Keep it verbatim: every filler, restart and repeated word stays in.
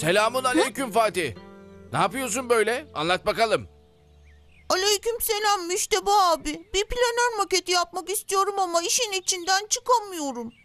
Selamun aleyküm Fatih. Ne yapıyorsun böyle? Anlat bakalım. Aleykümselam Müşteba abi. Bir planör maketi yapmak istiyorum ama işin içinden çıkamıyorum.